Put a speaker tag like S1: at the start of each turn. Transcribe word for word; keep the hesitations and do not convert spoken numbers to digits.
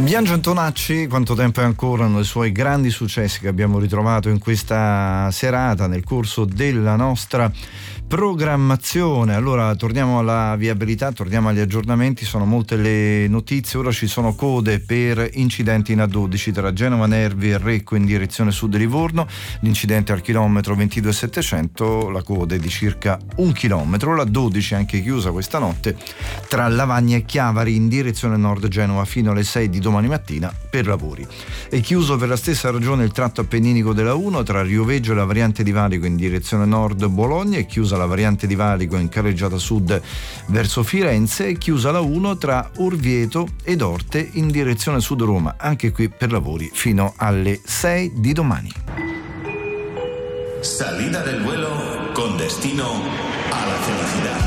S1: Biagio Antonacci, quanto tempo è ancora, uno dei suoi grandi successi che abbiamo ritrovato in questa serata nel corso della nostra programmazione. Allora torniamo alla viabilità, torniamo agli aggiornamenti, sono molte le notizie. Ora ci sono code per incidenti in A dodici tra Genova Nervi e Recco in direzione sud di Livorno, l'incidente al chilometro ventidue settecento, la coda è di circa un chilometro. La dodici è anche chiusa questa notte tra Lavagna e Chiavari in direzione nord Genova fino alle sei di domani mattina per lavori. È chiuso per la stessa ragione il tratto appenninico della uno tra Rioveggio e la variante di Valico in direzione nord Bologna, è chiusa la variante di Valico in carreggiata sud verso Firenze, è chiusa la uno tra Orvieto ed Orte in direzione sud Roma, anche qui per lavori fino alle sei di domani.
S2: Salida del vuelo con destino a la felicidad.